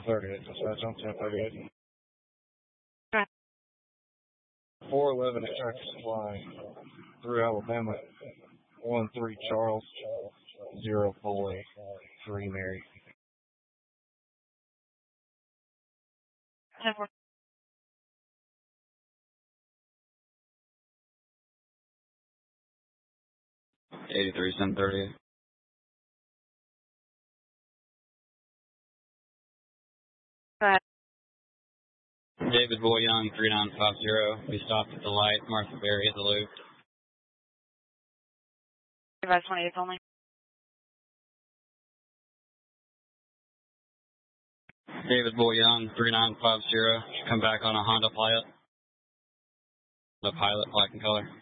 38, dispatch on 1038. Okay. 411 at Tractor Supply through Alabama. 13 Charles, 0 boy, 3 Mary. 10-4. '83, 738. Go ahead. David Boy Young, 3950. We stopped at the light, Martha Berry at the loop. Advise 28 only. David Boy Young, 3950. Come back on a Honda Pilot. The Pilot, black and color.